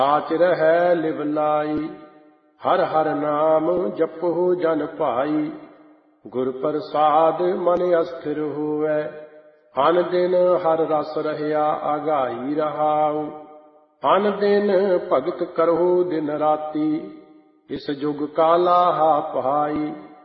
ਸਾਚ ਰਹੈ ਲਿਵ ਲਾਈ। ਹਰ ਹਰ ਨਾਮ ਜਪਹੁ ਜਨ ਭਾਈ। ਗੁਰ ਪ੍ਰਸਾਦ ਮਨ ਅਸਥਿਰ ਹੋਵੈ। ਅਨ ਦਿਨ ਹਰ ਰਸ ਰਹਿਆ ਆਗਾਈ ਰਹਾਉ। ਅਨ ਦਿਨ ਭਗਤ ਕਰਹੁ ਦਿਨ ਰਾਤੀ। ਇਸ ਜੁਗ ਕਾਲਾ ਹਾ ਪਹਾਈ।